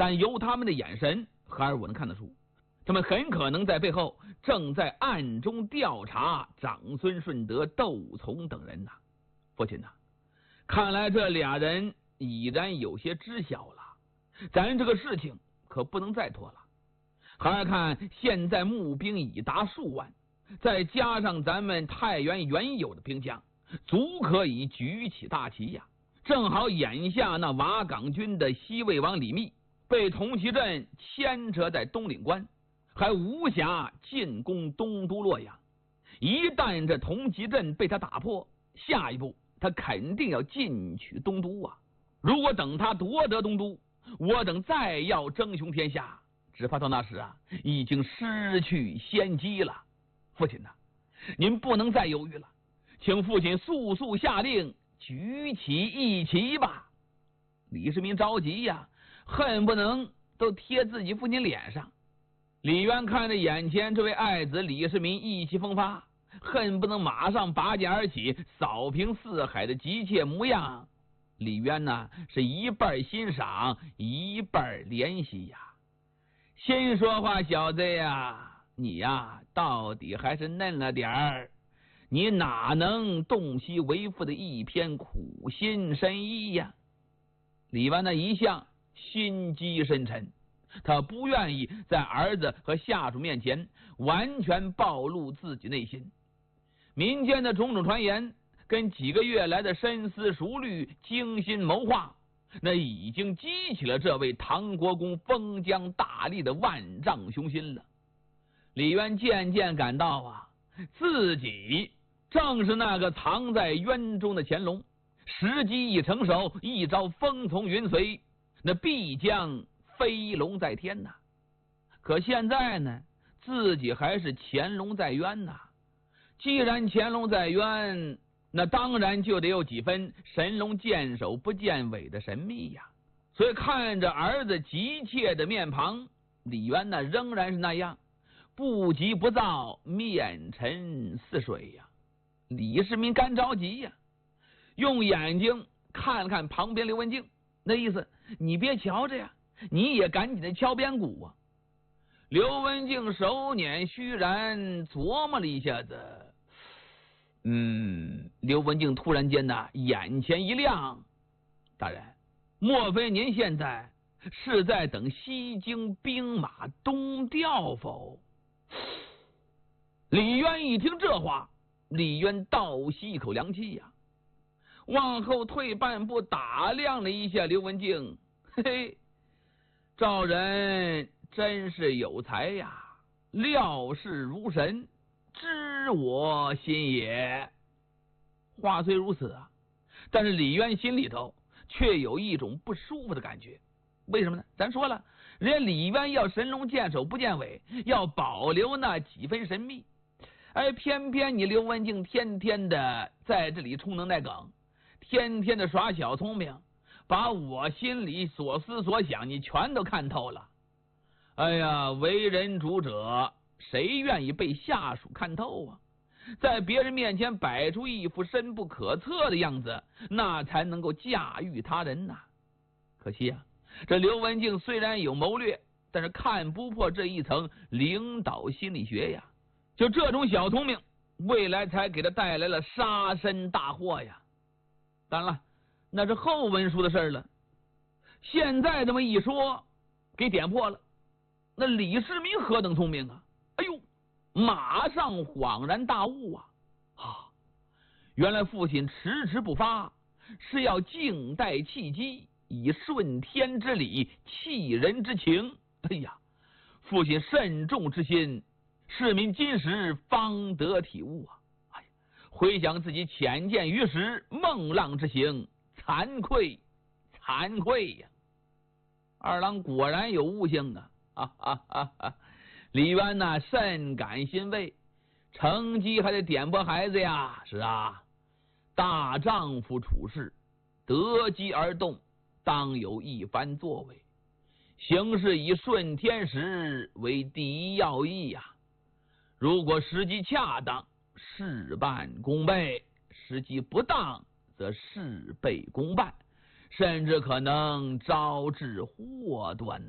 但由他们的眼神，哈尔我能看得出，他们很可能在背后正在暗中调查长孙顺德、窦从等人呐。父亲呐，看来这俩人已然有些知晓了，咱这个事情可不能再拖了。孩儿看现在募兵已达数万，再加上咱们太原原有的兵将，足可以举起大旗呀。正好眼下那瓦岗军的西魏王李密被同齐镇牵扯在东岭关，还无暇进攻东都洛阳。一旦这同齐镇被他打破，下一步他肯定要进取东都啊！如果等他夺得东都，我等再要争雄天下，只怕到那时啊，已经失去先机了。父亲呐，您不能再犹豫了，请父亲速速下令举起一旗吧！李世民着急呀，恨不能都贴自己父亲脸上。李渊看着眼前这位爱子李世民意气风发，恨不能马上拔剑而起，扫平四海的急切模样。李渊呢，是一半欣赏，一半怜惜呀。先说话，小子呀，你呀，到底还是嫩了点儿，你哪能洞悉为父的一片苦心深意呀？李纨呢，一向心机深沉，他不愿意在儿子和下属面前完全暴露自己内心。民间的种种传言跟几个月来的深思熟虑、精心谋划，那已经激起了这位唐国公封疆大吏的万丈雄心了。李渊渐渐感到啊，自己正是那个藏在渊中的乾隆，时机一成熟，一朝风从云随，那必将飞龙在天呐。可现在呢，自己还是乾隆在渊呐。既然乾隆在渊，那当然就得有几分神龙见首不见尾的神秘呀。所以看着儿子急切的面庞，李渊呢仍然是那样不急不躁，面沉似水呀。李世民干着急呀，用眼睛看了看旁边刘文静，那意思你别瞧着呀，你也赶紧的敲边鼓啊。刘文静手捻须髯，琢磨了一下子，刘文静突然间呢，眼前一亮，大人，莫非您现在是在等西京兵马东调否？李渊一听这话，李渊倒吸一口凉气呀，往后退半步，打量了一下刘文静，嘿嘿，赵人真是有才呀，料事如神，知我心也。话虽如此啊，但是李渊心里头却有一种不舒服的感觉。为什么呢？咱说了，人家李渊要神龙见首不见尾，要保留那几分神秘，而偏偏你刘文静天天的在这里充能耐梗，天天的耍小聪明，把我心里所思所想你全都看透了。哎呀，为人主者，谁愿意被下属看透啊？在别人面前摆出一副深不可测的样子，那才能够驾驭他人呐。可惜啊，这刘文静虽然有谋略，但是看不破这一层领导心理学呀。就这种小聪明，未来才给他带来了杀身大祸呀。当然了，那是后文书的事了。现在这么一说，给点破了。那李世民何等聪明啊！哎呦，马上恍然大悟啊！原来父亲迟迟不发，是要静待契机，以顺天之理，弃人之情。哎呀，父亲慎重之心，市民今时方得体悟啊！哎呀，回想自己浅见于时，孟浪之行，惭愧惭愧呀！二郎果然有悟性啊！李渊呐，甚感欣慰，乘机还得点拨孩子呀。是啊，大丈夫处事，得机而动，当有一番作为，行事以顺天时为第一要义呀。如果时机恰当，事半功倍；时机不当，则事倍功半，甚至可能招致祸端。